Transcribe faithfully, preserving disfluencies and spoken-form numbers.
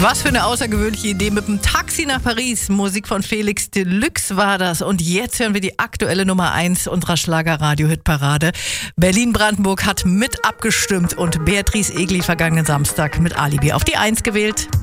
Was für eine außergewöhnliche Idee mit dem Taxi nach Paris. Musik von Felix Deluxe war das. Und jetzt hören wir die aktuelle Nummer eins unserer Schlager-Radio-Hitparade. Berlin-Brandenburg hat mit abgestimmt und Beatrice Egli vergangenen Samstag mit Alibi auf die eins gewählt.